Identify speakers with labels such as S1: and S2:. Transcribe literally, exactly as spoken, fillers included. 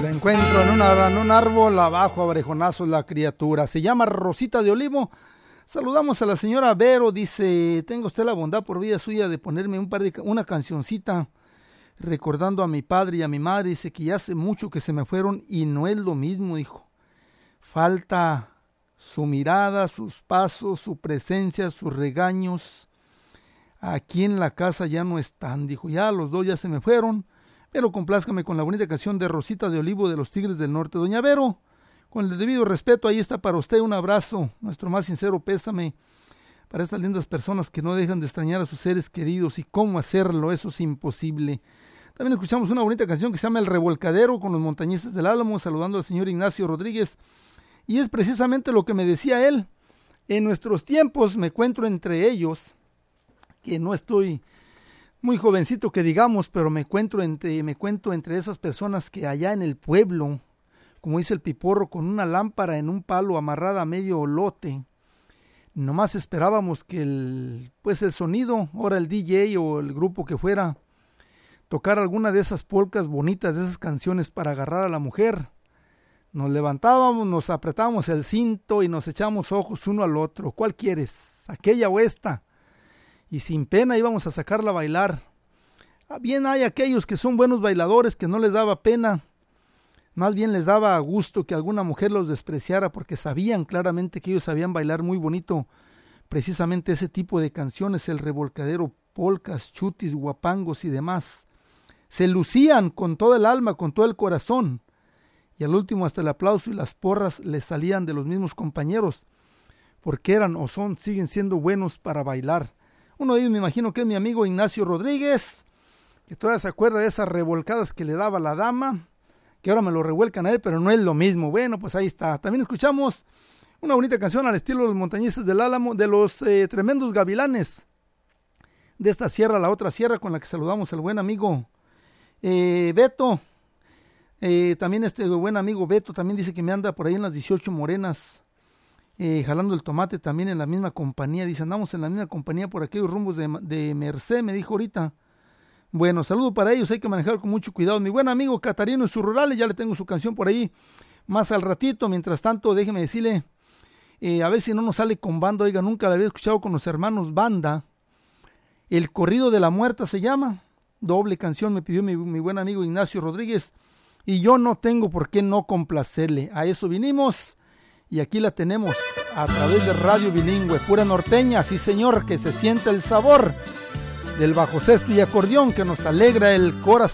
S1: La encuentro en, una, en un árbol, abajo a orejonazos la criatura. Se llama Rosita de Olivo. Saludamos a la señora Vero, dice, tenga usted la bondad por vida suya de ponerme un par de, una cancioncita recordando a mi padre y a mi madre. Dice que ya hace mucho que se me fueron y no es lo mismo, dijo. Falta su mirada, sus pasos, su presencia, sus regaños. Aquí en la casa ya no están, dijo, ya los dos ya se me fueron, pero complázcame con la bonita canción de Rosita de Olivo de los Tigres del Norte. Doña Vero, con el debido respeto, ahí está para usted un abrazo, nuestro más sincero pésame para estas lindas personas que no dejan de extrañar a sus seres queridos. Y cómo hacerlo, eso es imposible. También escuchamos una bonita canción que se llama El Revolcadero con los Montañistas del Álamo, saludando al señor Ignacio Rodríguez, y es precisamente lo que me decía él. En nuestros tiempos me encuentro entre ellos, que no estoy muy jovencito que digamos, pero me encuentro entre, me cuento entre esas personas que allá en el pueblo, como dice el piporro, con una lámpara en un palo amarrada a medio lote, nomás esperábamos que el, pues el sonido, ahora el D J o el grupo que fuera, tocar alguna de esas polcas bonitas, de esas canciones para agarrar a la mujer. Nos levantábamos, nos apretábamos el cinto y nos echábamos ojos uno al otro. ¿Cuál quieres? ¿Aquella o esta? Y sin pena íbamos a sacarla a bailar. Bien hay aquellos que son buenos bailadores que no les daba pena, más bien les daba gusto que alguna mujer los despreciara porque sabían claramente que ellos sabían bailar muy bonito precisamente ese tipo de canciones, el revolcadero, polcas, chutis, guapangos y demás. Se lucían con todo el alma, con todo el corazón, y al último hasta el aplauso y las porras les salían de los mismos compañeros, porque eran o son, siguen siendo buenos para bailar. Uno de ellos me imagino que es mi amigo Ignacio Rodríguez, que todavía se acuerda de esas revolcadas que le daba la dama, que ahora me lo revuelcan a él, pero no es lo mismo. Bueno, pues ahí está. También escuchamos una bonita canción al estilo de los Montañistas del Álamo, de los eh, tremendos gavilanes de esta sierra, la otra sierra, con la que saludamos al buen amigo eh, Beto. Eh, también este buen amigo Beto también dice que me anda por ahí en las dieciocho Morenas, eh, jalando el tomate también en la misma compañía. Dice, andamos en la misma compañía por aquellos rumbos de, de Merced, me dijo ahorita. Bueno, saludo para ellos, hay que manejar con mucho cuidado. Mi buen amigo Catarino y sus rurales, ya le tengo su canción por ahí más al ratito. Mientras tanto, déjeme decirle, eh, a ver si no nos sale con banda. Oiga, nunca la había escuchado con los hermanos Banda. El corrido de la muerta se llama. Doble canción me pidió mi, mi buen amigo Ignacio Rodríguez. Y yo no tengo por qué no complacerle. A eso vinimos y aquí la tenemos a través de Radio Bilingüe, pura norteña, sí señor, que se siente el sabor del bajo cesto y acordeón que nos alegra el corazón.